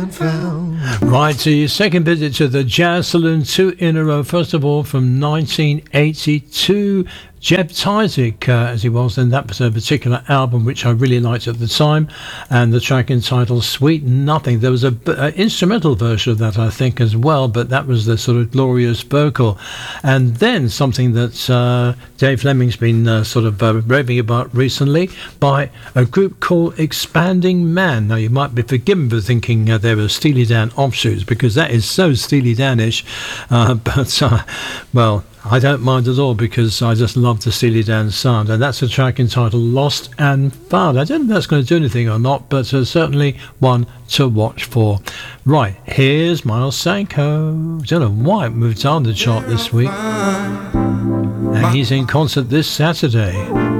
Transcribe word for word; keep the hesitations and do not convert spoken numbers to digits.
Right, so your second visit to the Jazz Saloon, two in a row. First of all, from nineteen eighty-two, Jeb Tyzik, uh, as he was, and that was a particular album which I really liked at the time, and the track entitled Sweet Nothing. There was a, a instrumental version of that, I think, as well, but that was the sort of glorious vocal. And then something that uh, Dave Fleming's been uh, sort of uh, raving about recently, by a group called Expanding Man. Now, you might be forgiven for thinking uh, they were Steely Dan offshoots, because that is so Steely Dan-ish, uh, but, uh, well, I don't mind at all, because I just love the Steely Dan sound, and that's a track entitled Lost and Found. I don't know if that's going to do anything or not, but uh, certainly one to watch for. Right, here's Miles Sanko. I don't know why it moved on the chart this week, and he's in concert this Saturday.